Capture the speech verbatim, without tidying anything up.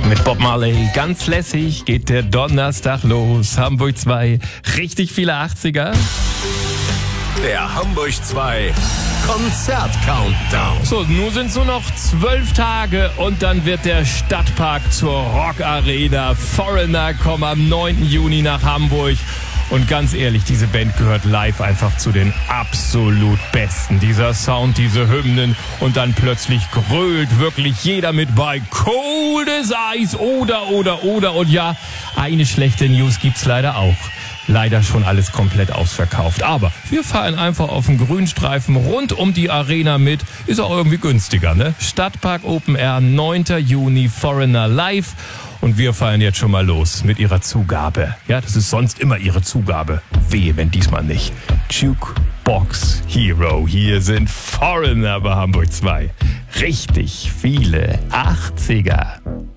Mit Bob Marley ganz lässig geht der Donnerstag los. Hamburg zwei, richtig viele achtziger. Der Hamburg zwei Konzert-Countdown. So, nun sind es nur noch zwölf Tage und dann wird der Stadtpark zur Rock-Arena. Foreigner kommen am neunten Juni nach Hamburg. Und ganz ehrlich, diese Band gehört live einfach zu den absolut Besten. Dieser Sound, diese Hymnen und dann plötzlich grölt wirklich jeder mit bei. Cold as Ice oder, oder, oder. Und ja, eine schlechte News gibt's leider auch. Leider schon alles komplett ausverkauft. Aber wir fahren einfach auf dem Grünstreifen rund um die Arena mit. Ist auch irgendwie günstiger, ne? Stadtpark Open Air, neunten Juni, Foreigner live. Und wir fahren jetzt schon mal los mit ihrer Zugabe. Ja, das ist sonst immer ihre Zugabe. Wehe, wenn diesmal nicht. Jukebox Hero. Hier sind Foreigner bei Hamburg zwei. Richtig viele achtziger.